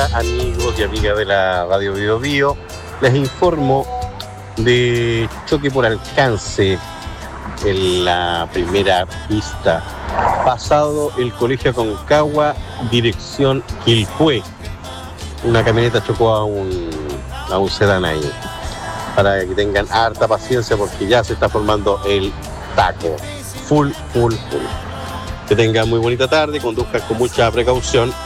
día, amigos y amigas de la Radio Bio Bio. Les informo de choque por alcance en la primera pista. Pasado el colegio Aconcagua, dirección Quilpué. Una camioneta chocó a un sedán ahí. Para que tengan harta paciencia porque ya se está formando el taco. Full. Que tengan muy bonita tarde, conduzcan con mucha precaución